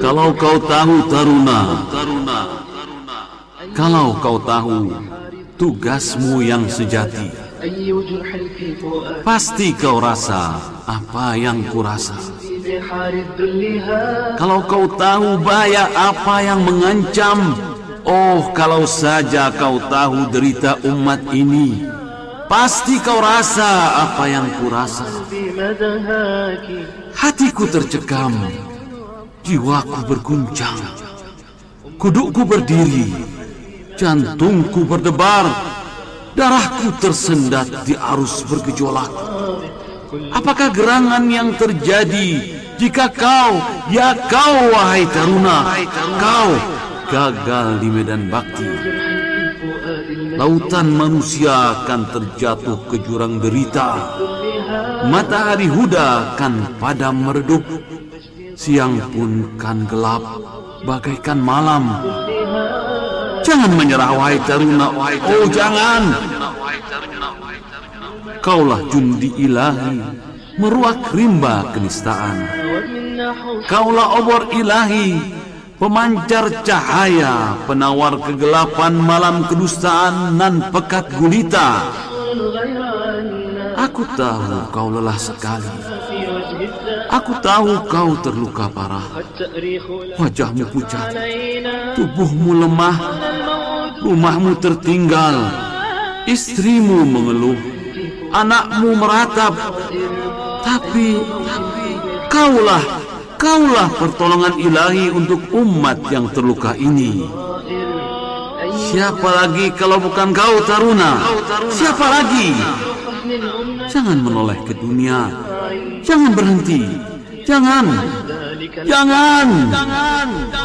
Kalau kau tahu Taruna, kalau kau tahu tugasmu yang sejati, pasti kau rasa apa yang kurasa. Kalau kau tahu bahaya apa yang mengancam, oh kalau saja kau tahu derita umat ini, pasti kau rasa apa yang kurasa. Hatiku tercekam, jiwaku berguncang, kudukku berdiri, jantungku berdebar, darahku tersendat di arus bergejolak. Apakah gerangan yang terjadi jika kau, ya kau wahai Taruna, kau gagal di medan bakti? Lautan manusia akan terjatuh ke jurang derita, matahari huda kan padam meredup, siang pun kan gelap bagaikan malam. Jangan menyerah wahai Taruna, oh jangan. Kaulah jundi ilahi, meruak rimba kenistaan. Kaulah obor ilahi, pemancar cahaya, penawar kegelapan malam kedustaan nan pekat gulita. Aku tahu kau lelah sekali, aku tahu kau terluka parah. Wajahmu pucat, tubuhmu lemah, rumahmu tertinggal, istrimu mengeluh, anakmu meratap. Tapi kaulah pertolongan ilahi untuk umat yang terluka ini. Siapa lagi kalau bukan kau Taruna? Siapa lagi? Jangan menoleh ke dunia, jangan berhenti, jangan.